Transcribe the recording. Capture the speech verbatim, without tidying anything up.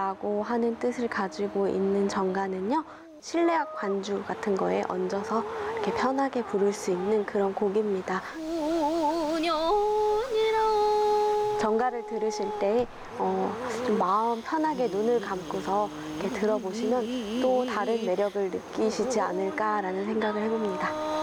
라고 하는 뜻을 가지고 있는 정가는요, 실내악 반주 같은 거에 얹어서 이렇게 편하게 부를 수 있는 그런 곡입니다. 정가를 들으실 때 어, 좀 마음 편하게 눈을 감고서 이렇게 들어보시면 또 다른 매력을 느끼시지 않을까라는 생각을 해봅니다.